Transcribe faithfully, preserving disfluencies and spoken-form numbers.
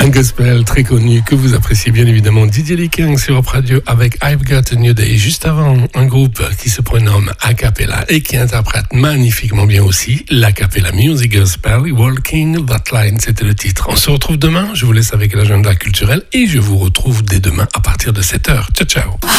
un gospel très connu que vous appréciez bien évidemment, Didier Liking sur Europe Radio avec I've Got a New Day. Juste avant, un groupe qui se prénomme A Cappella et qui interprète magnifiquement bien aussi l'A Cappella Music Gospel, Walking That Line, c'était le titre. On se retrouve demain, je vous laisse avec l'agenda culturel et je vous retrouve dès demain à partir de sept heures. Ciao, ciao.